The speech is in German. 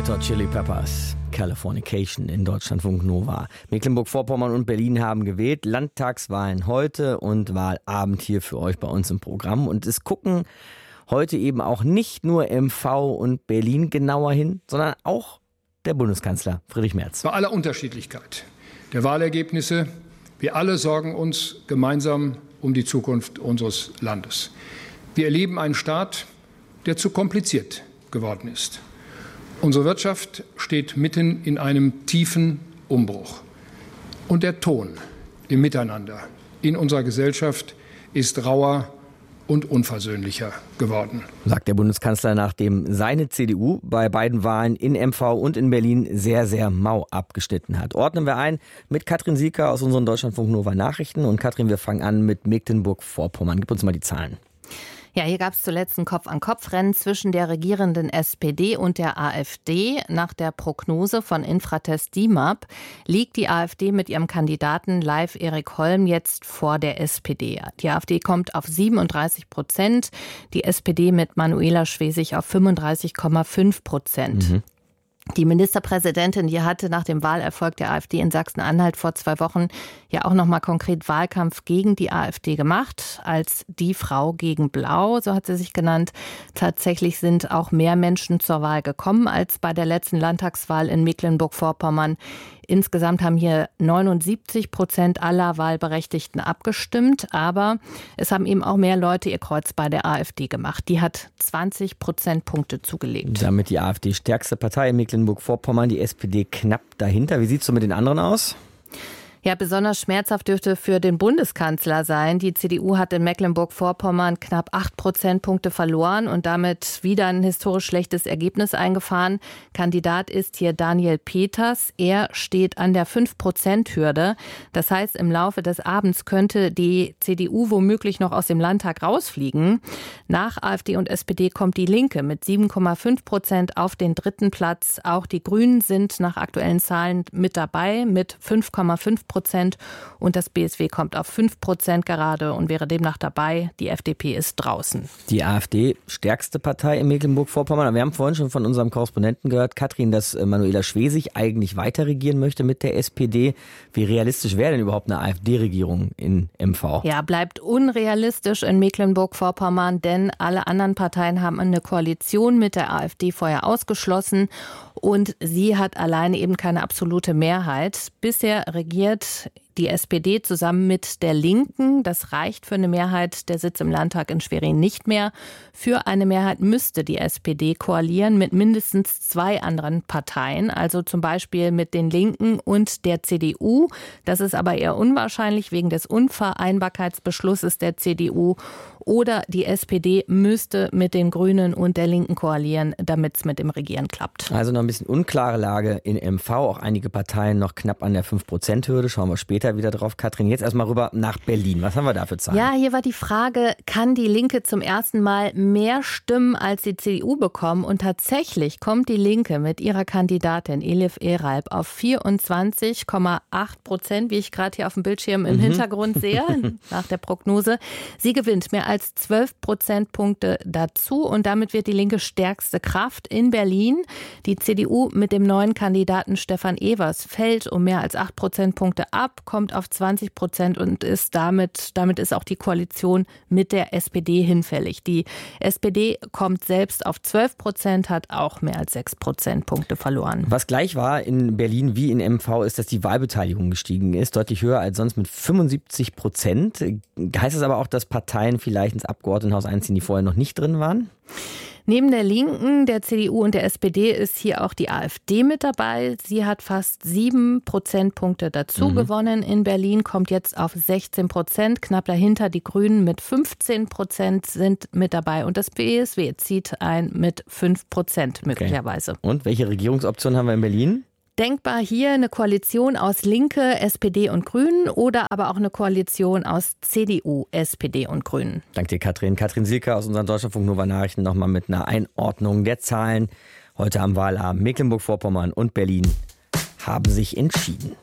Red Hot Chili Peppers, Californication in Deutschlandfunk Nova. Mecklenburg-Vorpommern und Berlin haben gewählt. Landtagswahlen heute und Wahlabend hier für euch bei uns im Programm. Und es gucken heute eben auch nicht nur MV und Berlin genauer hin, sondern auch der Bundeskanzler Friedrich Merz. Bei aller Unterschiedlichkeit der Wahlergebnisse, wir alle sorgen uns gemeinsam um die Zukunft unseres Landes. Wir erleben einen Staat, der zu kompliziert geworden ist. Unsere Wirtschaft steht mitten in einem tiefen Umbruch. Und der Ton im Miteinander in unserer Gesellschaft ist rauer und unversöhnlicher geworden. Sagt der Bundeskanzler, nachdem seine CDU bei beiden Wahlen in MV und in Berlin sehr, sehr mau abgeschnitten hat. Ordnen wir ein mit Katrin Sieker aus unseren Deutschlandfunk Nova Nachrichten. Und Katrin, wir fangen an mit Mecklenburg-Vorpommern. Gib uns mal die Zahlen. Ja, hier gab es zuletzt ein Kopf-an-Kopf-Rennen zwischen der regierenden SPD und der AfD. Nach der Prognose von Infratest DIMAP liegt die AfD mit ihrem Kandidaten Leif Erik Holm jetzt vor der SPD. Die AfD kommt auf 37%, die SPD mit Manuela Schwesig auf 35,5%. Die Ministerpräsidentin, die hatte nach dem Wahlerfolg der AfD in Sachsen-Anhalt vor 2 Wochen ja auch nochmal konkret Wahlkampf gegen die AfD gemacht, als die Frau gegen Blau, so hat sie sich genannt. Tatsächlich sind auch mehr Menschen zur Wahl gekommen als bei der letzten Landtagswahl in Mecklenburg-Vorpommern. Insgesamt haben hier 79% aller Wahlberechtigten abgestimmt, aber es haben eben auch mehr Leute ihr Kreuz bei der AfD gemacht. Die hat 20 Prozentpunkte zugelegt. Damit die AfD stärkste Partei in Mecklenburg-Vorpommern, die SPD knapp dahinter. Wie sieht es so mit den anderen aus? Ja, besonders schmerzhaft dürfte für den Bundeskanzler sein. Die CDU hat in Mecklenburg-Vorpommern knapp 8 Prozentpunkte verloren und damit wieder ein historisch schlechtes Ergebnis eingefahren. Kandidat ist hier Daniel Peters. Er steht an der 5%-Hürde. Das heißt, im Laufe des Abends könnte die CDU womöglich noch aus dem Landtag rausfliegen. Nach AfD und SPD kommt die Linke mit 7,5% auf den 3. Platz. Auch die Grünen sind nach aktuellen Zahlen mit dabei mit 5,5%. Und das BSW kommt auf 5% gerade und wäre demnach dabei. Die FDP ist draußen. Die AfD, stärkste Partei in Mecklenburg-Vorpommern. Wir haben vorhin schon von unserem Korrespondenten gehört, Katrin, dass Manuela Schwesig eigentlich weiter regieren möchte mit der SPD. Wie realistisch wäre denn überhaupt eine AfD-Regierung in MV? Ja, bleibt unrealistisch in Mecklenburg-Vorpommern, denn alle anderen Parteien haben eine Koalition mit der AfD vorher ausgeschlossen. Und sie hat alleine eben keine absolute Mehrheit. Bisher regiert die SPD zusammen mit der Linken. Das reicht für eine Mehrheit. Der Sitz im Landtag in Schwerin nicht mehr. Für eine Mehrheit müsste die SPD koalieren mit mindestens 2 anderen Parteien. Also zum Beispiel mit den Linken und der CDU. Das ist aber eher unwahrscheinlich wegen des Unvereinbarkeitsbeschlusses der CDU. Oder die SPD müsste mit den Grünen und der Linken koalieren, damit es mit dem Regieren klappt. Also noch ein bisschen unklare Lage in MV. Auch einige Parteien noch knapp an der 5%-Hürde. Schauen wir später wieder drauf. Katrin, jetzt erstmal rüber nach Berlin. Was haben wir da für Zahlen? Ja, hier war die Frage, kann die Linke zum ersten Mal mehr Stimmen als die CDU bekommen? Und tatsächlich kommt die Linke mit ihrer Kandidatin Elif Eralp auf 24,8%, wie ich gerade hier auf dem Bildschirm im Hintergrund sehe, nach der Prognose. Sie gewinnt mehr als 12 Prozentpunkte dazu und damit wird die Linke stärkste Kraft in Berlin. Die CDU mit dem neuen Kandidaten Stefan Evers fällt um mehr als 8 Prozentpunkte ab, kommt auf 20% und ist damit ist auch die Koalition mit der SPD hinfällig. Die SPD kommt selbst auf 12%, hat auch mehr als 6 Prozentpunkte verloren. Was gleich war in Berlin wie in MV ist, dass die Wahlbeteiligung gestiegen ist, deutlich höher als sonst mit 75%. Heißt das aber auch, dass Parteien vielleicht ins Abgeordnetenhaus einziehen, die vorher noch nicht drin waren? Neben der Linken, der CDU und der SPD ist hier auch die AfD mit dabei. Sie hat fast 7 Prozentpunkte dazu gewonnen. In Berlin kommt jetzt auf 16%. Knapp dahinter die Grünen mit 15% sind mit dabei. Und das BSW zieht ein mit 5% möglicherweise. Okay. Und welche Regierungsoption haben wir in Berlin? Denkbar hier eine Koalition aus Linke, SPD und Grünen oder aber auch eine Koalition aus CDU, SPD und Grünen. Danke dir, Katrin. Katrin Sieker aus unseren Deutschlandfunk Nova Nachrichten nochmal mit einer Einordnung der Zahlen. Heute am Wahlabend Mecklenburg-Vorpommern und Berlin haben sich entschieden.